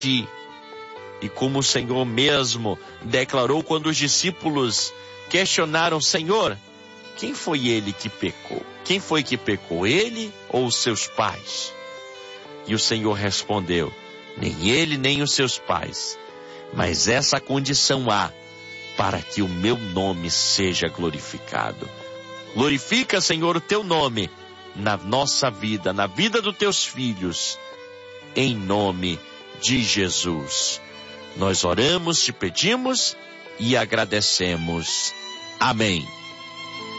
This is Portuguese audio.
ti. E como o Senhor mesmo declarou quando os discípulos questionaram: Senhor, quem foi ele que pecou? Quem foi que pecou, ele ou os seus pais? E o Senhor respondeu: nem ele nem os seus pais, mas essa condição há para que o meu nome seja glorificado. Glorifica, Senhor, o teu nome na nossa vida, na vida dos teus filhos, em nome de Jesus. Nós oramos, te pedimos e agradecemos. Amém.